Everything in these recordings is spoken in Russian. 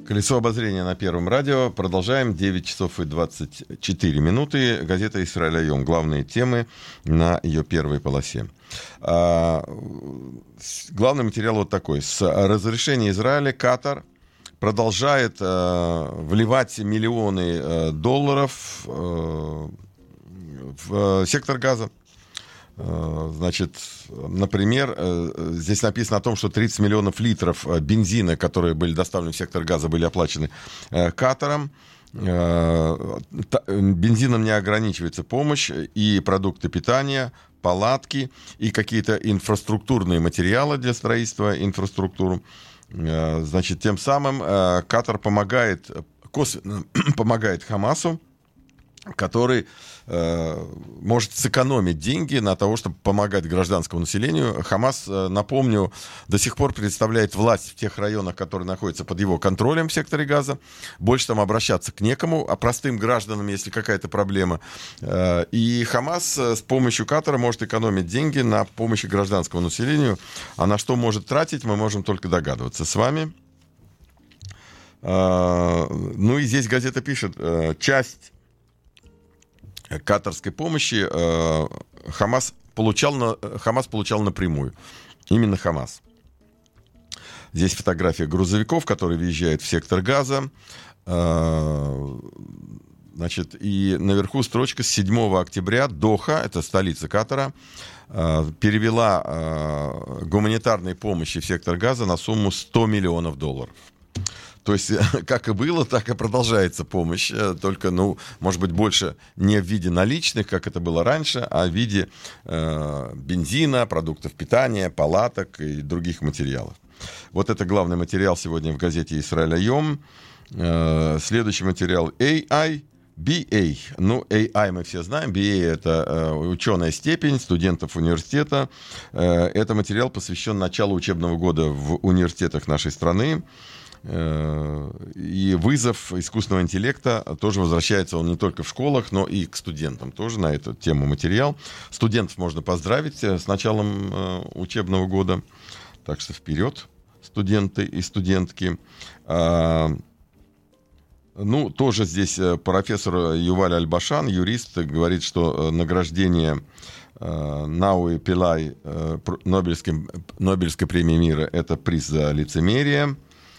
Колесо обозрения на Первом радио. Продолжаем. 9 часов и 24 минуты. Газета «Исраэль Айом». Главные темы на ее первой полосе. Главный материал вот такой. С разрешения Израиля Катар продолжает вливать миллионы долларов в сектор Газа. Значит, например, здесь написано о том, что 30 миллионов литров бензина, которые были доставлены в сектор Газа, были оплачены Катаром. Бензином не ограничивается помощь, и продукты питания, палатки, и какие-то инфраструктурные материалы для строительства инфраструктуры. Значит, тем самым Катар помогает, косвенно помогает Хамасу, который может сэкономить деньги на того, чтобы помогать гражданскому населению. Хамас, напомню, до сих пор представляет власть в тех районах, которые находятся под его контролем в секторе Газа. Больше там обращаться к некому, а простым гражданам, если какая-то проблема. И Хамас с помощью Катара может экономить деньги на помощи гражданскому населению. А на что может тратить, мы можем только догадываться с вами. Ну и здесь газета пишет, часть катарской помощи Хамас получал напрямую. Именно Хамас. Здесь фотография грузовиков, которые въезжают в сектор Газа. Значит, и наверху строчка: с 7 октября Доха, это столица Катара, перевела гуманитарной помощи в сектор Газа на сумму $100 миллионов. То есть, как и было, так и продолжается помощь, только, может быть, больше не в виде наличных, как это было раньше, а в виде бензина, продуктов питания, палаток и других материалов. Вот это главный материал сегодня в газете «Исраэль Айом». Следующий материал AI. BA. AI мы все знаем. BA — это ученая степень студентов университета. Это материал посвящен началу учебного года в университетах нашей страны. И вызов искусственного интеллекта тоже возвращается, он не только в школах, но и к студентам тоже на эту тему материал. Студентов можно поздравить с началом учебного года. Так что вперед, студенты и студентки. Тоже здесь профессор Юваль Аль-Башан, юрист, говорит, что награждение Науи Пилай Нобелевской премии мира — это приз за лицемерие.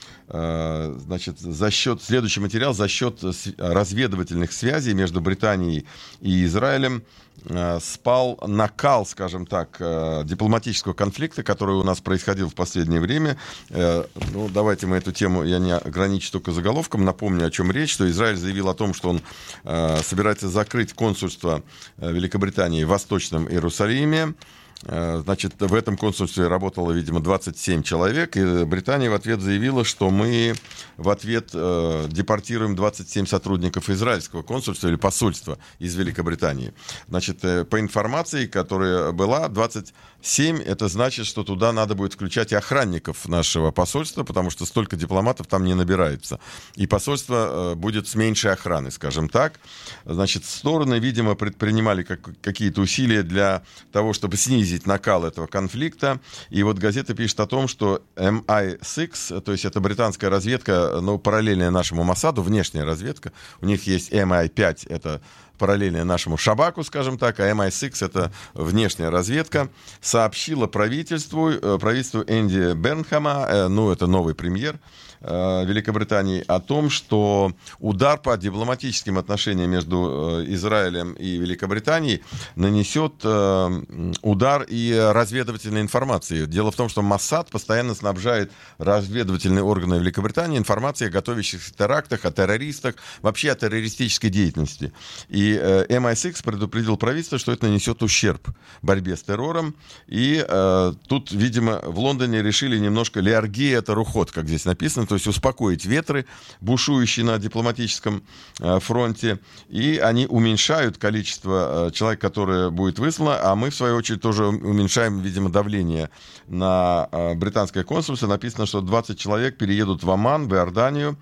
Значит, следующий материал: за счет разведывательных связей между Британией и Израилем спал накал, скажем так, дипломатического конфликта, который у нас происходил в последнее время. Давайте мы эту тему, я не ограничусь только заголовком, напомню, о чем речь, что Израиль заявил о том, что он собирается закрыть консульство Великобритании в Восточном Иерусалиме. Значит, в этом консульстве работало, видимо, 27 человек, и Британия в ответ заявила, что мы в ответ депортируем 27 сотрудников израильского консульства или посольства из Великобритании. Значит, по информации, которая была, 27, это значит, что туда надо будет включать и охранников нашего посольства, потому что столько дипломатов там не набирается. И посольство будет с меньшей охраны, скажем так. Значит, стороны, видимо, предпринимали какие-то усилия для того, чтобы снизить накал этого конфликта. И вот газета пишет о том, что MI6, то есть это британская разведка, параллельная нашему Моссаду, внешняя разведка. У них есть MI5, это параллельная нашему Шабаку, скажем так, а MI6 — это внешняя разведка, сообщила правительству Энди Бернхэма, это новый премьер Великобритании, о том, что удар по дипломатическим отношениям между Израилем и Великобританией нанесет удар и разведывательной информации. Дело в том, что Моссад постоянно снабжает разведывательные органы Великобритании информацией о готовящихся терактах, о террористах, вообще о террористической деятельности. И MI6 предупредил правительство, что это нанесет ущерб борьбе с террором. И тут, видимо, в Лондоне решили немножко леаргия тарухот, как здесь написано, то есть успокоить ветры, бушующие на дипломатическом фронте, и они уменьшают количество человек, которое будет выслано, а мы, в свою очередь, тоже уменьшаем, видимо, давление на британское консульство. Написано, что 20 человек переедут в Оман, в Иорданию,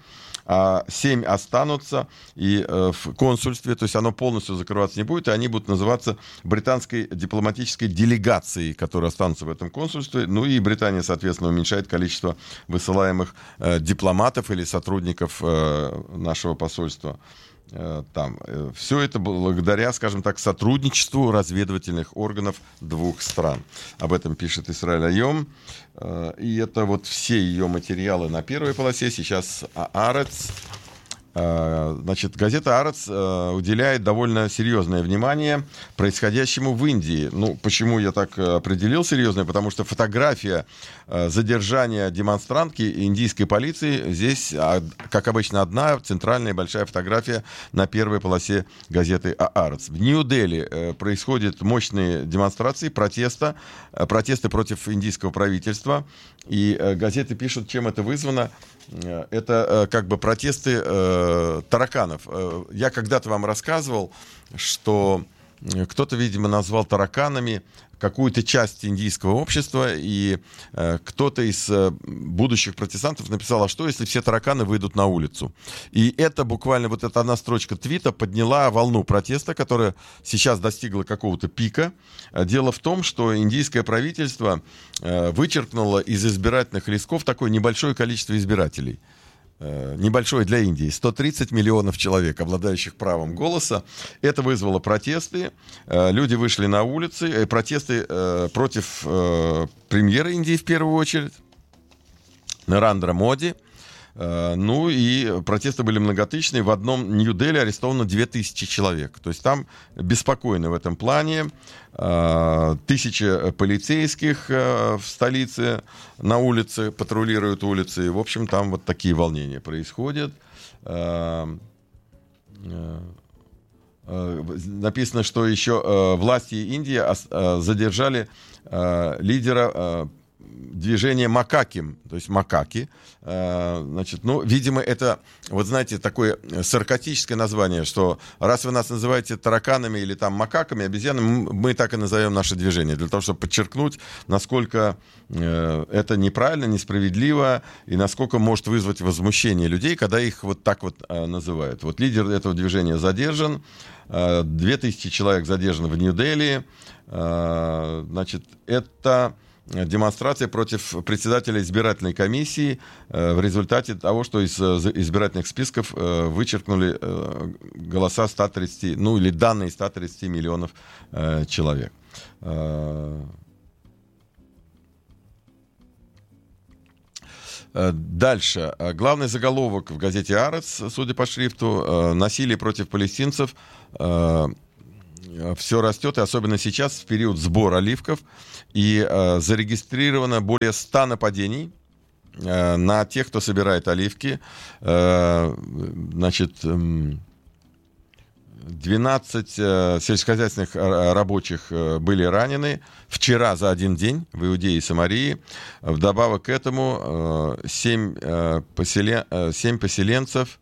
а 7 останутся и в консульстве, то есть оно полностью закрываться не будет, и они будут называться британской дипломатической делегацией, которые останутся в этом консульстве. Ну и Британия, соответственно, уменьшает количество высылаемых дипломатов или сотрудников нашего посольства там. Все это благодаря, скажем так, сотрудничеству разведывательных органов двух стран. Об этом пишет Исраэль Айом. И это вот все ее материалы на первой полосе. Сейчас Аарец. Значит, газета «Аарец» уделяет довольно серьезное внимание происходящему в Индии. Ну, почему я так определил серьезное? Потому что фотография задержания демонстрантки индийской полиции здесь, как обычно, одна центральная большая фотография на первой полосе газеты «Аарец». В Нью-Дели происходят мощные демонстрации, протесты против индийского правительства. И газеты пишут, чем это вызвано. Это как бы протесты тараканов. Я когда-то вам рассказывал, что кто-то, видимо, назвал тараканами какую-то часть индийского общества, и кто-то из будущих протестантов написал, а что, если все тараканы выйдут на улицу? И это буквально вот эта одна строчка твита подняла волну протеста, которая сейчас достигла какого-то пика. Дело в том, что индийское правительство вычеркнуло из избирательных листков такое небольшое количество избирателей. Небольшой для Индии, 130 миллионов человек, обладающих правом голоса. Это вызвало протесты, люди вышли на улицы, протесты против премьера Индии в первую очередь, Нарендра Моди. Ну и протесты были многотысячные. В одном Нью-Дели арестовано 2000 человек. То есть там беспокойно в этом плане. 1000 полицейских в столице на улице, патрулируют улицы. И, в общем, там вот такие волнения происходят. Написано, что еще власти Индии задержали лидера движение макаки, то есть макаки, значит, ну, видимо, это, вот знаете, такое саркастическое название, что раз вы нас называете тараканами или там макаками, обезьянами, мы так и назовем наше движение, для того, чтобы подчеркнуть, насколько это неправильно, несправедливо, и насколько может вызвать возмущение людей, когда их вот так вот называют. Вот лидер этого движения задержан, 2000 человек задержаны в Нью-Дели, значит, это демонстрация против председателя избирательной комиссии в результате того, что из избирательных списков вычеркнули голоса 130, ну или данные 130 миллионов человек. Дальше. Главный заголовок в газете «Аарец», судя по шрифту, насилие против палестинцев все растет, и особенно сейчас, в период сбора оливков, и зарегистрировано более 100 нападений на тех, кто собирает оливки. Значит, 12 сельскохозяйственных рабочих были ранены вчера за один день в Иудее и Самарии. Вдобавок к этому 7 поселенцев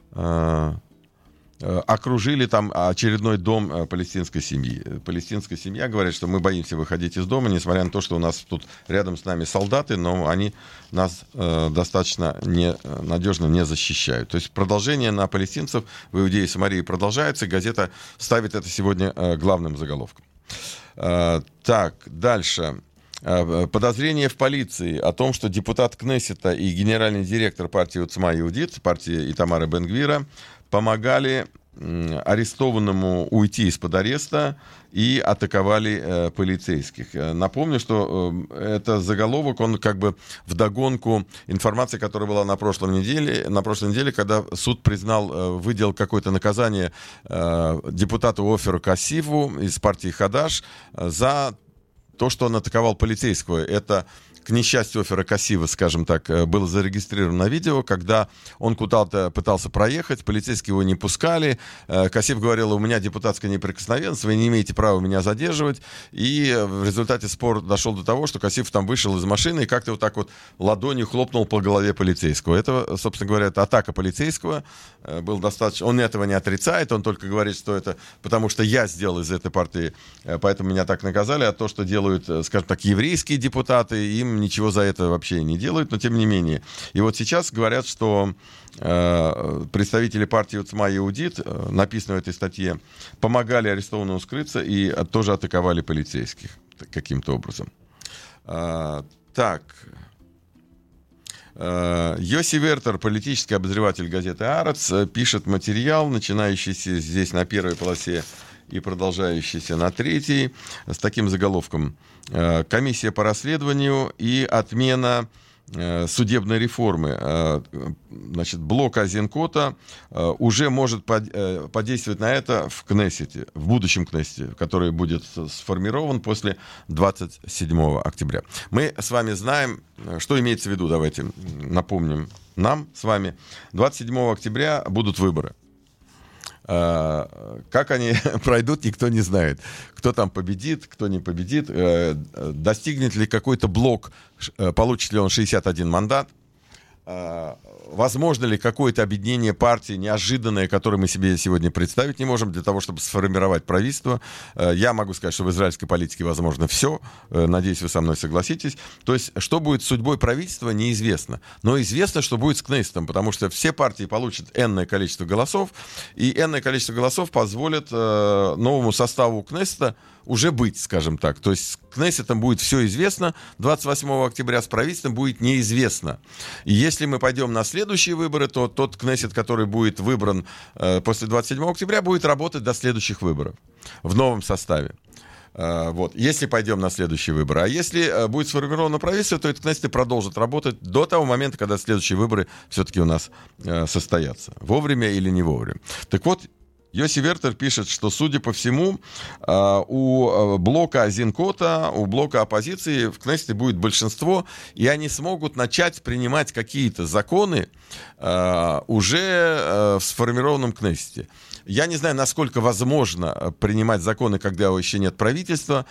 окружили там очередной дом палестинской семьи. Палестинская семья говорит, что мы боимся выходить из дома, несмотря на то, что у нас тут рядом с нами солдаты, но они нас достаточно надежно не защищают. То есть продолжение на палестинцев в Иудее и Самарии продолжается. Газета ставит это сегодня главным заголовком. Так, дальше. Подозрение в полиции о том, что депутат Кнессета и генеральный директор партии Уцма Иудит, партии Итамара Бен-Гвира, помогали арестованному уйти из-под ареста и атаковали полицейских. Напомню, что это заголовок, он как бы вдогонку информации, которая была на прошлой неделе, когда суд выделил какое-то наказание депутату Оферу Кассиву из партии Хадаш за то, что он атаковал полицейского. Это, к несчастью, Офера Кассива, скажем так, было зарегистрировано на видео, когда он куда-то пытался проехать, полицейские его не пускали. Кассив говорил: у меня депутатская неприкосновенность, вы не имеете права меня задерживать. И в результате спор дошел до того, что Кассив там вышел из машины и как-то вот так вот ладонью хлопнул по голове полицейского. Это, собственно говоря, это атака полицейского. Был достаточно... Он этого не отрицает, он только говорит, что это потому что я сделал из этой партии, поэтому меня так наказали. А то, что делают, скажем так, еврейские депутаты, им им ничего за это вообще не делают, но тем не менее. И вот сейчас говорят, что представители партии Уцма Иудит, написано в этой статье, помогали арестованному скрыться и тоже атаковали полицейских каким-то образом. Так. Йоси Вертер, политический обозреватель газеты «Аарец», пишет материал, начинающийся здесь на первой полосе и продолжающийся на третьей, с таким заголовком: «Комиссия по расследованию и отмена судебной реформы». Значит, блок Айзенкота уже может подействовать на это в Кнессете, в будущем Кнессете, который будет сформирован после 27 октября. Мы с вами знаем, что имеется в виду, давайте напомним нам с вами. 27 октября будут выборы. Как они пройдут, никто не знает. Кто там победит, кто не победит. Достигнет ли какой-то блок, получит ли он 61 мандат. Возможно ли какое-то объединение партий неожиданное, которое мы себе сегодня представить не можем, для того, чтобы сформировать правительство. Я могу сказать, что в израильской политике возможно все. Надеюсь, вы со мной согласитесь. То есть, что будет с судьбой правительства, неизвестно. Но известно, что будет с Кнессетом, потому что все партии получат энное количество голосов, и энное количество голосов позволит новому составу Кнессета уже быть, скажем так. То есть с Кнессетом будет все известно, 28 октября с правительством будет неизвестно. И если мы пойдем на следующие выборы, то тот Кнессет, который будет выбран после 27 октября, будет работать до следующих выборов в новом составе. Вот, если пойдем на следующие выборы. А если будет сформировано правительство, то этот Кнессет продолжит работать до того момента, когда следующие выборы все-таки у нас состоятся. Вовремя или не вовремя. Так вот, Йоси Вертер пишет, что, судя по всему, у блока Айзенкота, у блока оппозиции в Кнессете будет большинство, и они смогут начать принимать какие-то законы уже в сформированном Кнессете. Я не знаю, насколько возможно принимать законы, когда еще нет правительства.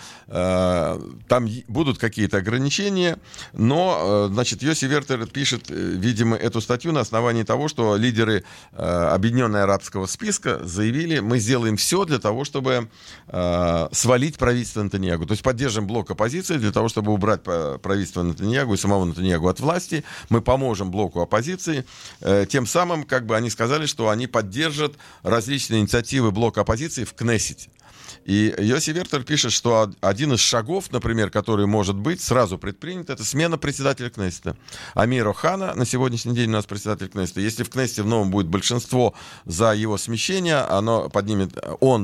Там будут какие-то ограничения. Но, значит, Йоси Вертер пишет, видимо, эту статью на основании того, что лидеры Объединенного арабского списка заявили: мы сделаем все для того, чтобы свалить правительство Нетаньяху. То есть поддержим блок оппозиции для того, чтобы убрать правительство Нетаньяху и самого Нетаньяху от власти. Мы поможем блоку оппозиции. Тем самым, как бы, они сказали, что они поддержат различные инициативы блока оппозиции в Кнессете. И Йоси Вертер пишет, что один из шагов, например, который может быть сразу предпринят, это смена председателя Кнессета. Амир Охана на сегодняшний день у нас председатель Кнессета. Если в Кнессете в новом будет большинство за его смещение, оно поднимет,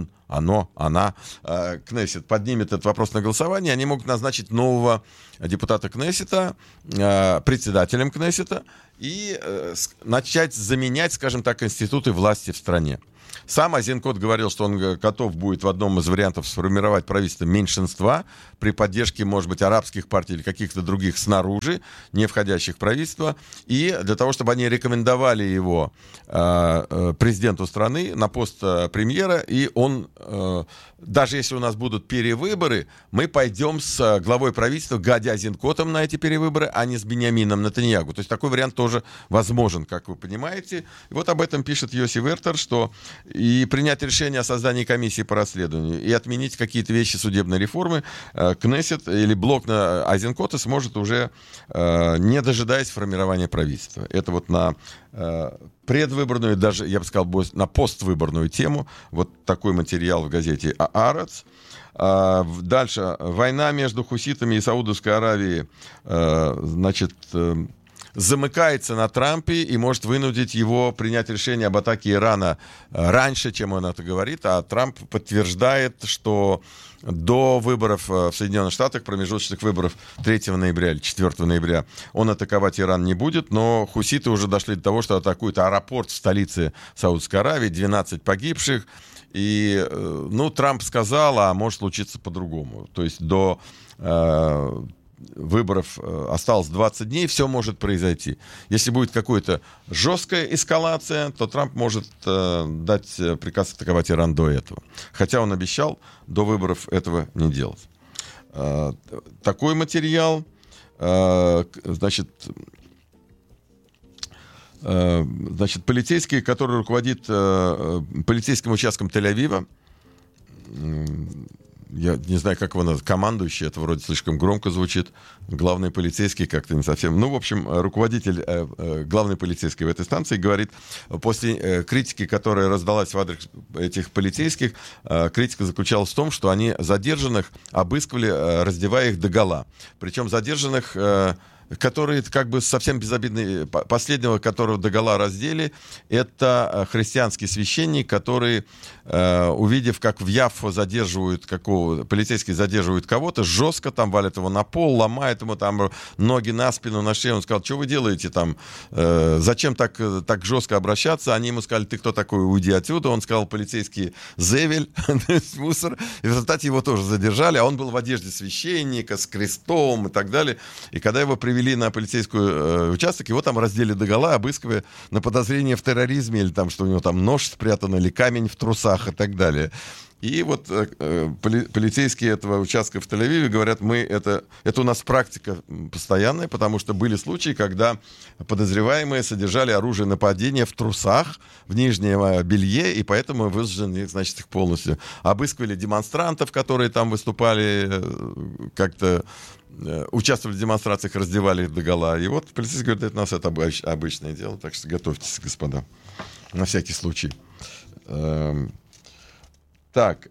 она, Кнессет поднимет этот вопрос на голосование, они могут назначить нового депутата Кнессета председателем Кнессета и начать заменять, скажем так, институты власти в стране. Сам Айзенкот говорил, что он готов будет в одном из вариантов сформировать правительство меньшинства при поддержке, может быть, арабских партий или каких-то других снаружи, не входящих в правительство, и для того, чтобы они рекомендовали его президенту страны на пост премьера, и он, даже если у нас будут перевыборы, мы пойдем с главой правительства Гади Айзенкотом на эти перевыборы, а не с Биньямином Нетаньяху. То есть такой вариант тоже возможен, как вы понимаете. И вот об этом пишет Йоси Вертер, что и принять решение о создании комиссии по расследованию, и отменить какие-то вещи судебной реформы, Кнессет или блок на Айзенкота сможет уже, не дожидаясь формирования правительства. Это вот на предвыборную, даже, я бы сказал, на поствыборную тему. Вот такой материал в газете «Аарец». Дальше. Война между хуситами и Саудовской Аравией, значит, замыкается на Трампе и может вынудить его принять решение об атаке Ирана раньше, чем он это говорит. А Трамп подтверждает, что до выборов в Соединенных Штатах, промежуточных выборов 3 ноября или 4 ноября, он атаковать Иран не будет. Но хуситы уже дошли до того, что атакуют аэропорт в столице Саудовской Аравии, 12 погибших. И, Трамп сказал, а может случиться по-другому. То есть до выборов осталось 20 дней, все может произойти. Если будет какая-то жесткая эскалация, то Трамп может дать приказ атаковать Иран до этого. Хотя он обещал до выборов этого не делать. Такой материал. Значит, полицейский, который руководит полицейским участком Тель-Авива, я не знаю, как его назвать, командующий, это вроде слишком громко звучит, главный полицейский как-то не совсем. Ну, в общем, руководитель главной полицейской в этой станции говорит, после критики, которая раздалась в адрес этих полицейских, критика заключалась в том, что они задержанных обыскивали, раздевая их догола. Причем задержанных... которые как бы совсем безобидные. Последнего, которого догола раздели, это христианский священник, который, увидев, как в Яффо полицейские задерживают кого-то, жестко там валят его на пол, ломают ему там ноги на спину, на шею. Он сказал, что вы делаете там? Зачем так жестко обращаться? Они ему сказали, ты кто такой, уйди отсюда. Он сказал, полицейский зевель, мусор. И в результате его тоже задержали, а он был в одежде священника, с крестом и так далее. И когда его привели на полицейский участок, его там раздели догола, обыскивая на подозрение в терроризме, или там, что у него там нож спрятан, или камень в трусах и так далее. И вот полицейские этого участка в Тель-Авиве говорят, это у нас практика постоянная, потому что были случаи, когда подозреваемые содержали оружие нападения в трусах, в нижнем белье, и поэтому вынуждены, значит, их полностью обыскивали демонстрантов, которые там выступали, как-то участвовали в демонстрациях, раздевали их догола. И вот полицейский говорит, это у нас это обычное дело, так что готовьтесь, господа, на всякий случай. Так,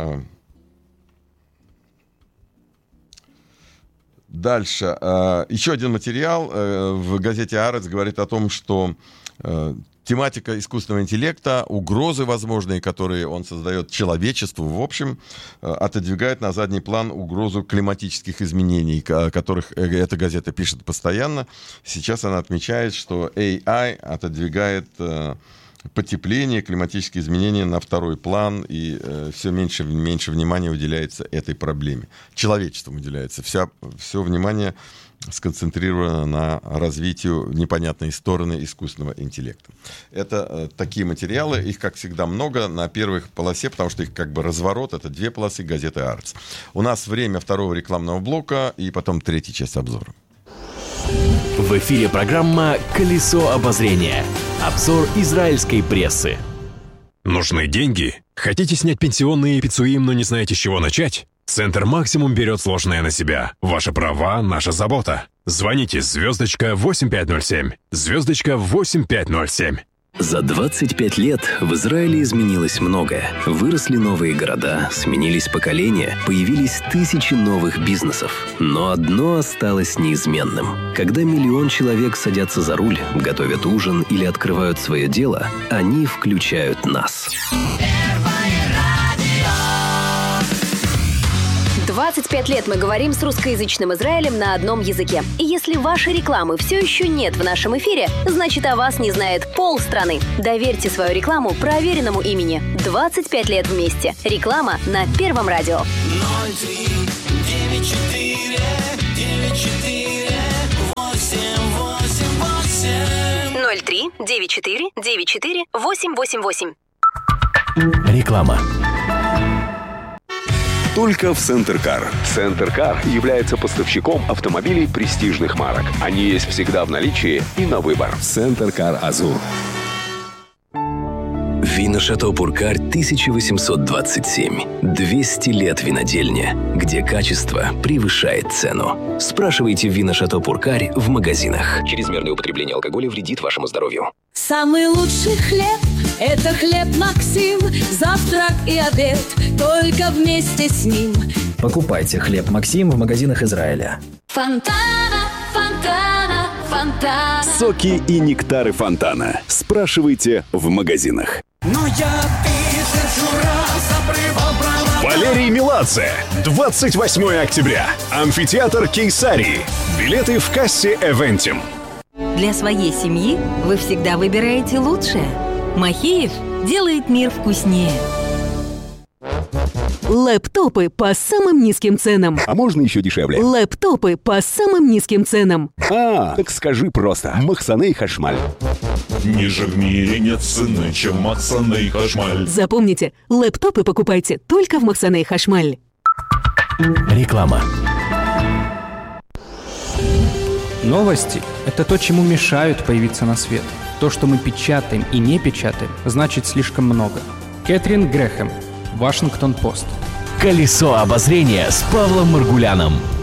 дальше. Еще один материал в газете «Аарец» говорит о том, что тематика искусственного интеллекта, угрозы возможные, которые он создает человечеству, в общем, отодвигает на задний план угрозу климатических изменений, о которых эта газета пишет постоянно. Сейчас она отмечает, что AI отодвигает потепление, климатические изменения на второй план, и все меньше и меньше внимания уделяется этой проблеме. Человечеству уделяется. Все внимание сконцентрировано на развитию непонятной стороны искусственного интеллекта. Это такие материалы, их, как всегда, много на первых полосе, потому что их как бы разворот, это 2 полосы газеты «Аарец». У нас время второго рекламного блока и потом третья часть обзора. В эфире программа «Колесо обозрения». Обзор израильской прессы. Нужны деньги? Хотите снять пенсионные и пицуим, но не знаете, с чего начать? Центр «Максимум» берет сложное на себя. Ваши права – наша забота. Звоните *8507. *8507. За 25 лет в Израиле изменилось многое. Выросли новые города, сменились поколения, появились тысячи новых бизнесов. Но одно осталось неизменным. Когда 1 миллион человек садятся за руль, готовят ужин или открывают свое дело, они включают нас. 25 лет мы говорим с русскоязычным Израилем на одном языке. И если вашей рекламы все еще нет в нашем эфире, значит, о вас не знает полстраны. Доверьте свою рекламу проверенному имени. 25 лет вместе. Реклама на Первом радио. 03-94-94-888. Реклама. Только в Центр-Кар. Центр-Кар является поставщиком автомобилей престижных марок. Они есть всегда в наличии и на выбор. Центр-Кар Азур. Вина Шато Пуркарь 1827. 200 лет винодельня, где качество превышает цену. Спрашивайте Вина Шато Пуркарь в магазинах. Чрезмерное употребление алкоголя вредит вашему здоровью. Самый лучший хлеб – это хлеб Максим. Завтрак и обед только вместе с ним. Покупайте хлеб Максим в магазинах Израиля. Фонтана, фонтана, фонтана. Соки и нектары фонтана. Спрашивайте в магазинах. Но я 1000 раз обрывал провода. Валерий Меладзе. 28 октября. Амфитеатр Кейсарии. Билеты в кассе Эвентим. Для своей семьи вы всегда выбираете лучшее. Махеев делает мир вкуснее. Лэптопы по самым низким ценам. А можно еще дешевле? Лэптопы по самым низким ценам. Так скажи просто. Махсаней Хашмаль. Ниже в мире нет цены, чем Махсаней Хашмаль. Запомните, лэптопы покупайте только в Махсаней Хашмаль. Реклама. Новости – это то, чему мешают появиться на свет. То, что мы печатаем и не печатаем, значит слишком много. Кэтрин Грэхэм, Вашингтон-Пост. «Колесо обозрения» с Павлом Маргуляном.